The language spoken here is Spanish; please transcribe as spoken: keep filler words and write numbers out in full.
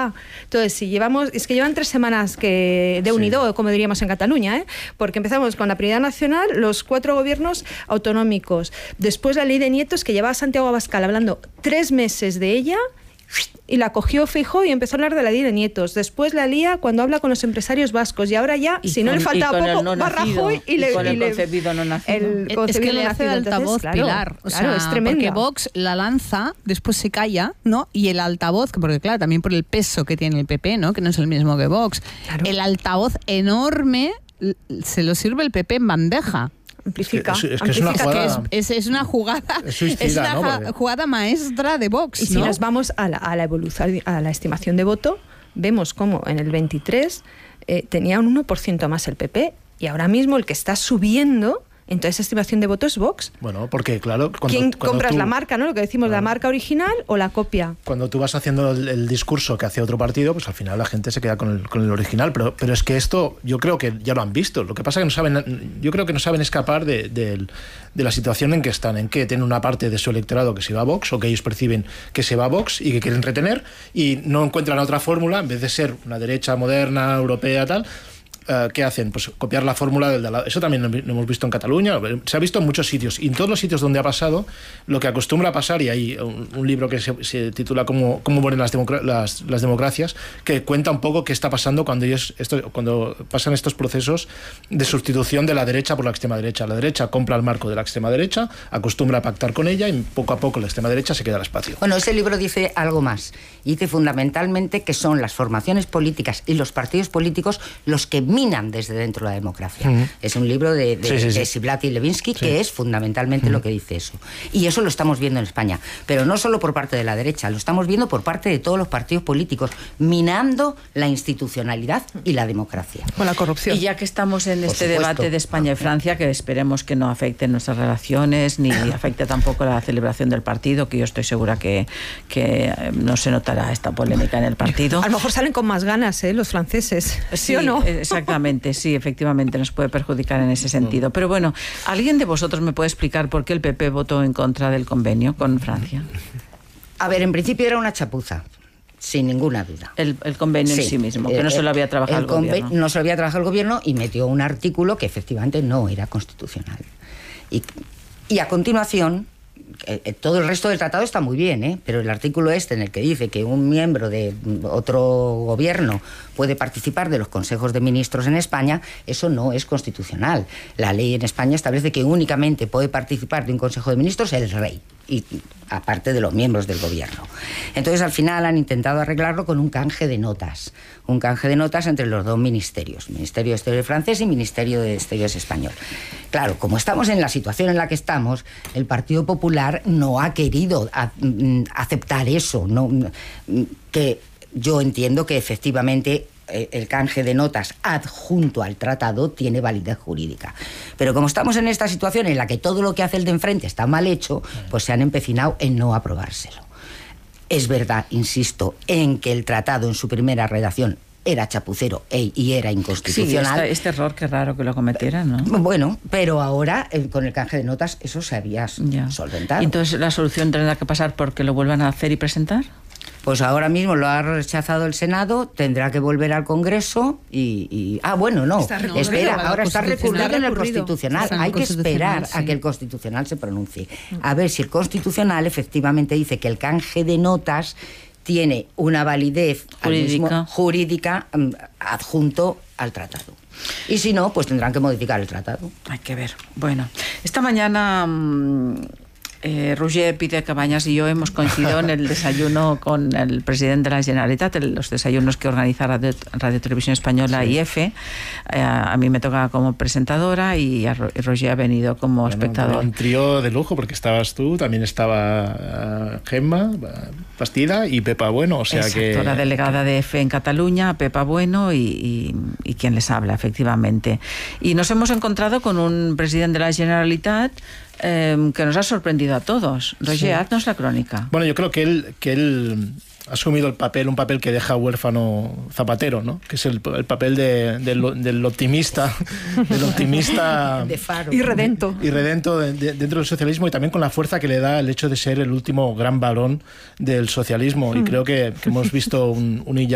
va. Entonces, si llevamos, es que llevan tres semanas que de unido, sí. como diríamos en Cataluña, ¿eh? Porque empezamos con la prioridad nacional, los cuatro gobiernos autonómicos, después la ley de nietos que llevaba Santiago Abascal hablando tres meses de ella, y la cogió Feijóo y empezó a hablar de la ley de nietos. Después la lía cuando habla con los empresarios vascos, y ahora ya, y si con, no le faltaba poco, no va Rajoy y, y le... con el y le, concebido no nacido. El concebido es que le no hace de nacido, altavoz, entonces, Pilar. Claro, o sea, claro, es tremendo. Porque Vox la lanza, después se calla, ¿no? Y el altavoz, porque claro, también por el peso que tiene el P P, ¿no? Que no es el mismo que Vox. Claro. El altavoz enorme se lo sirve el P P en bandeja. Amplifica. Es que, es, que es, una jugada, que es, es, es una jugada es, suicida, es una ¿no? Porque... jugada maestra de Vox. Y si ¿no? nos vamos a la, a la evolución, a la estimación de voto, vemos cómo en el veintitrés eh, tenía un uno por ciento más el P P, y ahora mismo el que está subiendo en toda esa estimación de voto es Vox. Bueno, porque claro... Cuando, ¿Quién cuando compras tú, la marca, no? Lo que decimos, claro. la marca original o la copia. Cuando tú vas haciendo el, el discurso que hace otro partido, pues al final la gente se queda con el, con el original. Pero, pero es que esto, yo creo que ya lo han visto. Lo que pasa es que no saben, yo creo que no saben escapar de, de, de la situación en que están, en que tienen una parte de su electorado que se va a Vox, o que ellos perciben que se va a Vox y que quieren retener, y no encuentran otra fórmula, en vez de ser una derecha moderna, europea, tal... Uh, ¿qué hacen? Pues copiar la fórmula del de la... Eso también lo hemos visto en Cataluña, se ha visto en muchos sitios, y en todos los sitios donde ha pasado, lo que acostumbra a pasar, y hay un, un libro que se, se titula Cómo, cómo mueren las, democra las, las democracias, que cuenta un poco qué está pasando cuando, ellos, esto, cuando pasan estos procesos de sustitución de la derecha por la extrema derecha. La derecha compra el marco de la extrema derecha, acostumbra a pactar con ella, y poco a poco la extrema derecha se queda al espacio. Bueno, ese libro dice algo más. Dice fundamentalmente que son las formaciones políticas y los partidos políticos los que minan desde dentro la democracia. Uh-huh. Es un libro de, de, sí, sí, sí. de Ziblatt y Levinsky, sí. que es fundamentalmente uh-huh. lo que dice eso. Y eso lo estamos viendo en España. Pero no solo por parte de la derecha, lo estamos viendo por parte de todos los partidos políticos, minando la institucionalidad y la democracia. Con la corrupción. Y ya que estamos en por este supuesto. debate de España y Francia, que esperemos que no afecte nuestras relaciones, ni afecte tampoco la celebración del partido, que yo estoy segura que, que no se notará esta polémica en el partido. A lo mejor salen con más ganas, ¿eh? Los franceses. ¿Sí, ¿Sí o no? Exactamente. Sí, efectivamente, nos puede perjudicar en ese sentido. Pero bueno, ¿alguien de vosotros me puede explicar por qué el P P votó en contra del convenio con Francia? A ver, en principio era una chapuza, sin ninguna duda. El, el convenio sí. en sí mismo, que no se lo había trabajado el, el gobierno. No se lo había trabajado el gobierno, y metió un artículo que efectivamente no era constitucional. Y, y a continuación... todo el resto del tratado está muy bien, ¿eh? Pero el artículo este en el que dice que un miembro de otro gobierno puede participar de los consejos de ministros en España, eso no es constitucional. La ley en España establece que únicamente puede participar de un consejo de ministros el rey, y aparte de los miembros del gobierno. Entonces al final han intentado arreglarlo con un canje de notas, un canje de notas entre los dos ministerios, Ministerio de Exteriores francés y Ministerio de Exteriores español. Claro, como estamos en la situación en la que estamos, el Partido Popular no ha querido a, a, aceptar eso, no, que yo entiendo que efectivamente el canje de notas adjunto al tratado tiene validez jurídica. Pero como estamos en esta situación en la que todo lo que hace el de enfrente está mal hecho, pues se han empecinado en no aprobárselo. Es verdad, insisto, en que el tratado en su primera redacción era chapucero e, y era inconstitucional. Sí, este, este error, qué raro que lo cometieran, ¿no? Bueno, pero ahora, eh, con el canje de notas, eso se había ya. solventado. ¿Y entonces la solución tendrá que pasar porque lo vuelvan a hacer y presentar? Pues ahora mismo lo ha rechazado el Senado, tendrá que volver al Congreso y... y ah, bueno, no, espera, ahora está recurriendo en el Constitucional. Hay que esperar sí. a que el Constitucional se pronuncie. A ver si el Constitucional efectivamente dice que el canje de notas tiene una validez jurídica, mismo, jurídica um, adjunto al tratado. Y si no, pues tendrán que modificar el tratado. Hay que ver. Bueno, esta mañana... Um, Eh, Roger Pide Cabañas y yo hemos coincidido en el desayuno con el presidente de la Generalitat, el, los desayunos que organiza Radio, Radio Televisión Española sí. y EFE. Eh, a mí me toca como presentadora y a Roger ha venido como bueno, espectador. Un trío de lujo, porque estabas tú, también estaba uh, Gemma Bastida y Pepa Bueno. O sea Exacto, que la delegada de EFE en Cataluña, Pepa Bueno, y, y, y quien les habla, efectivamente. Y nos hemos encontrado con un presidente de la Generalitat Eh, que nos ha sorprendido a todos. Roger, sí. haznos la crónica. Bueno, yo creo que él, que él ha asumido el papel, un papel que deja huérfano Zapatero, ¿no? Que es el, el papel de, de, del optimista, del optimista de faro. y redento, y redento de, de, dentro del socialismo, y también con la fuerza que le da el hecho de ser el último gran varón del socialismo. Mm. Y creo que, que hemos visto un, un